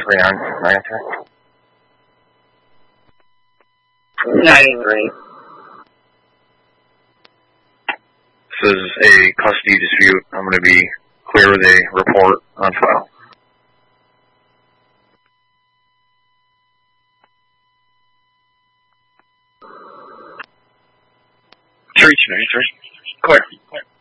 answer. 93. This is a custody dispute. I'm going to be clear with a report on file. Reach 93. Clear.